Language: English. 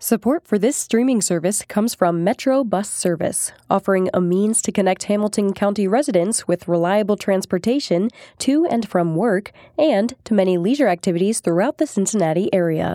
Support for this streaming service comes from Metro Bus Service, offering a means to connect Hamilton County residents with reliable transportation to and from work and to many leisure activities throughout the Cincinnati area.